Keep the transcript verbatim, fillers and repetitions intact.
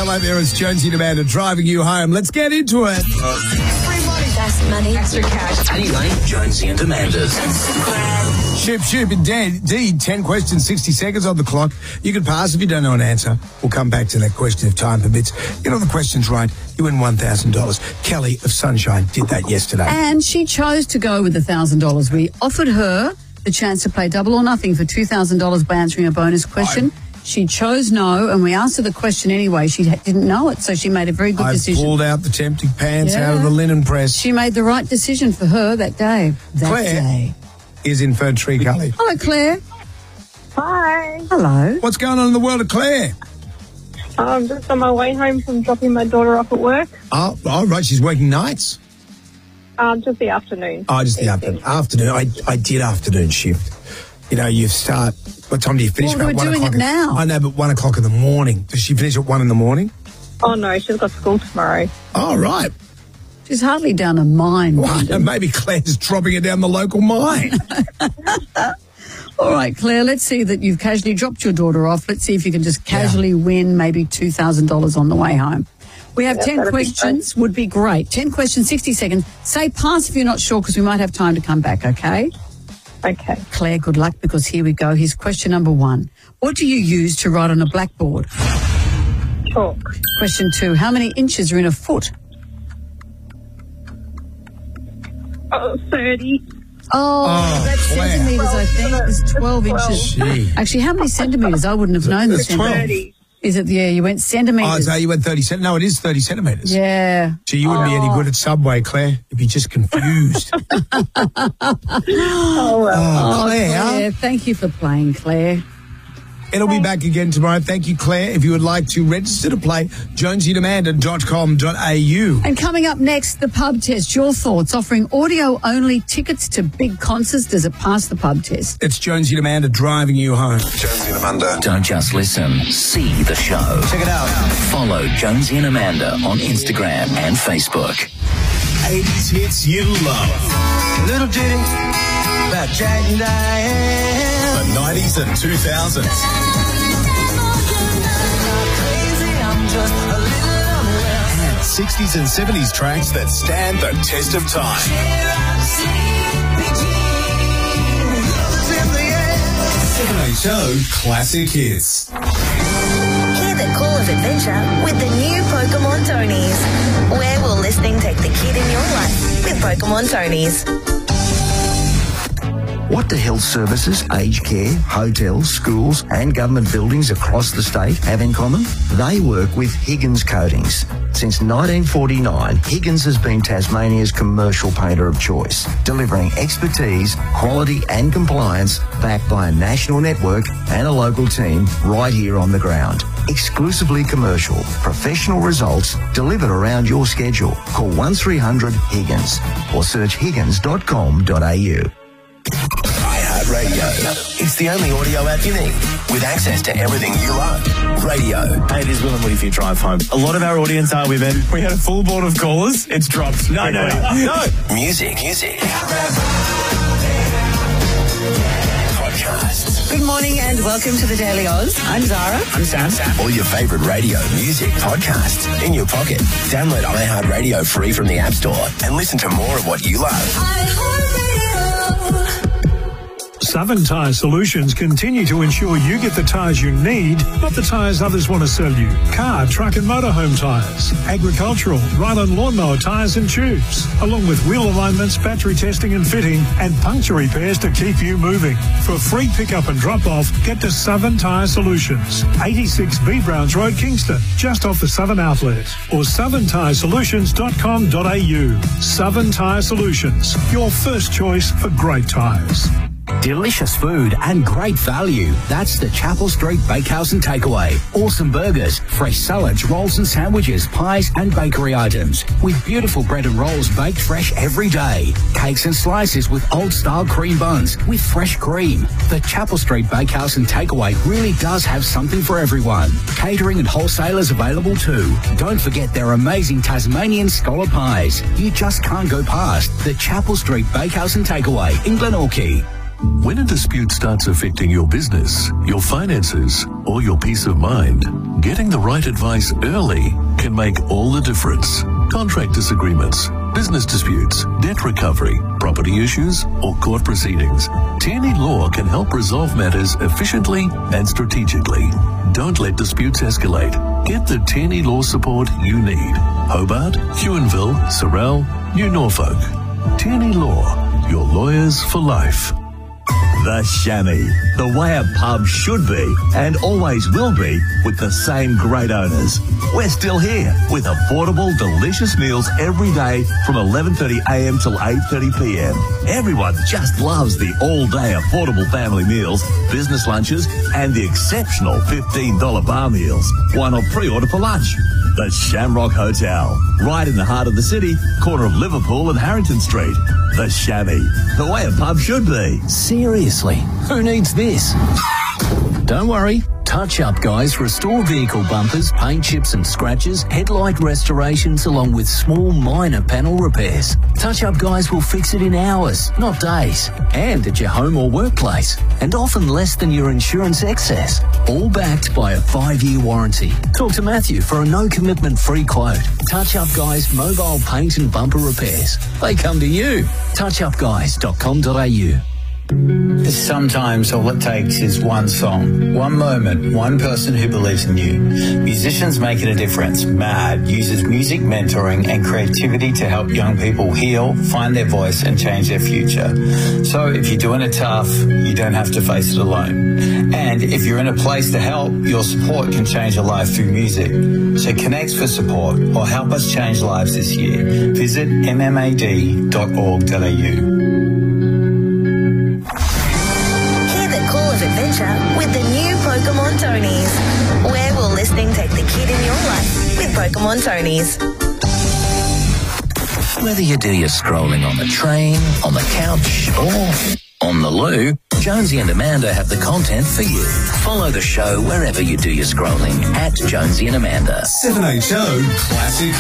Hello there, it's Jonesy and Amanda driving you home. Let's get into it. Best money, extra cash. Any money? Jonesy and Amanda's. Ship, ship, indeed. indeed. ten questions, sixty seconds on the clock. You can pass if you don't know an answer. We'll come back to that question if time permits. Get all the questions right, you win one thousand dollars. Kelly of Sunshine did that yesterday. And she chose to go with one thousand dollars. We offered her the chance to play double or nothing for two thousand dollars by answering a bonus question. I, she chose no, and we asked her the question anyway. She didn't know it, so she made a very good I decision. pulled out the tempting pants yeah. out of the linen press. She made the right decision for her that day. That Claire day. is in Fern Tree Gully. Hello, Claire. Hi. Hello. What's going on in the world of Claire? I'm just on my way home from dropping my daughter off at work. Oh, oh right, she's working nights? Um, just the afternoon. Oh, just the afternoon. Afternoon. I, I did afternoon shift. You know, you start, what time do you finish? Well, About we're one doing o'clock it now. I know, but one o'clock in the morning. Does she finish at one in the morning? Oh, no, she's got school tomorrow. Oh, right. She's hardly down a mine. Well, maybe Claire's dropping it down the local mine. All right, Claire, let's see that you've casually dropped your daughter off. Let's see if you can just casually yeah. win maybe two thousand dollars on the way home. We have yeah, ten questions. Be would be great. ten questions, sixty seconds. Say pass if you're not sure because we might have time to come back, okay? Okay. Claire, good luck because here we go. Here's question number one. What do you use to write on a blackboard? Chalk. Question two. How many inches are in a foot? Oh, thirty. Oh, oh that's Claire. centimetres, I think. It's twelve, twelve inches. Gee. Actually, how many centimetres? I wouldn't have known the centimetres. Is it, yeah, you went centimetres. Oh, so you went thirty centimetres. No, it is thirty centimetres. Yeah. Gee, you wouldn't oh. be any good at Subway, Claire. You'd be just confused. oh, well. Oh, Claire. Oh, Claire. Thank you for playing, Claire. It'll be back again tomorrow. Thank you, Claire. If you would like to register to play, jonesy and amanda dot com dot a u. And coming up next, the pub test. Your thoughts. Offering audio-only tickets to big concerts. Does it pass the pub test? It's Jonesy and Amanda driving you home. Jonesy and Amanda. Don't just listen. See the show. Check it out. Follow Jonesy and Amanda on Instagram and Facebook. eighties hits you love. Little ditty about Jack and Diane. The nineties and two thousands. And sixties and seventies tracks that stand the test of time. Second A Show Classic Hits. Hear the call of adventure with the new Pokemon Tonys. Where will listening take the kid in your life with Pokemon Tonys? What do health services, aged care, hotels, schools and government buildings across the state have in common? They work with Higgins Coatings. Since nineteen forty-nine, Higgins has been Tasmania's commercial painter of choice, delivering expertise, quality and compliance backed by a national network and a local team right here on the ground. Exclusively commercial, professional results delivered around your schedule. Call one three hundred Higgins or search higgins dot com dot a u. iHeartRadio. It's the only audio app you need with access to everything you love. Radio. Hey, it is Will and Woody for your drive home. A lot of our audience are women. We had a full board of callers. It's dropped. No, no, no. no. Music. Music. Podcasts. Good morning and welcome to the Daily Oz. I'm Zara. I'm Sam. Sam. All your favourite radio, music, podcasts in your pocket. Download iHeartRadio free from the App Store and listen to more of what you love. Southern Tyre Solutions continue to ensure you get the tyres you need, not the tyres others want to sell you. Car, truck and motorhome tyres, agricultural, ride and lawnmower tyres and tubes, along with wheel alignments, battery testing and fitting, and puncture repairs to keep you moving. For free pickup and drop-off, get to Southern Tyre Solutions, eighty-six B Browns Road, Kingston, just off the Southern Outlet, or southern tyre solutions dot com dot a u. Southern Tyre Solutions, your first choice for great tyres. Delicious food and great value. That's the Chapel Street Bakehouse and Takeaway. Awesome burgers, fresh salads, rolls and sandwiches, pies and bakery items. With beautiful bread and rolls baked fresh every day. Cakes and slices with old-style cream buns with fresh cream. The Chapel Street Bakehouse and Takeaway really does have something for everyone. Catering and wholesalers available too. Don't forget their amazing Tasmanian scholar pies. You just can't go past the Chapel Street Bakehouse and Takeaway in Glenorchy. When a dispute starts affecting your business, your finances, or your peace of mind, getting the right advice early can make all the difference. Contract disagreements, business disputes, debt recovery, property issues, or court proceedings. Tierney Law can help resolve matters efficiently and strategically. Don't let disputes escalate. Get the Tierney Law support you need. Hobart, Huonville, Sorrel, New Norfolk. Tierney Law, your lawyers for life. The Chamois, the way a pub should be and always will be, with the same great owners. We're still here with affordable, delicious meals every day from eleven thirty a m till eight thirty p m. Everyone just loves the all-day affordable family meals, business lunches and the exceptional fifteen dollar bar meals. Why not pre-order for lunch? The Shamrock Hotel, right in the heart of the city, corner of Liverpool and Harrington Street. The Chamois, the way a pub should be. Seriously, who needs this? Don't worry. Touch Up Guys restore vehicle bumpers, paint chips and scratches, headlight restorations along with small minor panel repairs. Touch Up Guys will fix it in hours, not days, and at your home or workplace, and often less than your insurance excess. All backed by a five-year warranty. Talk to Matthew for a no-commitment free quote. Touch Up Guys mobile paint and bumper repairs. They come to you. touch up guys dot com dot a u. Sometimes all it takes is one song, one moment, one person who believes in you. Musicians Making a Difference, MAD, uses music mentoring and creativity to help young people heal, find their voice and change their future. So if you're doing it tough, you don't have to face it alone. And if you're in a place to help, your support can change a life through music. So connect for support or help us change lives this year. Visit m m a d dot org dot a u. Adventure with the new Pokemon Tonies. Where will listening take the kid in your life with Pokemon Tonies? Whether you do your scrolling on the train, on the couch, or on the loo, Jonesy and Amanda have the content for you. Follow the show wherever you do your scrolling at Jonesy and Amanda. seven H O Classic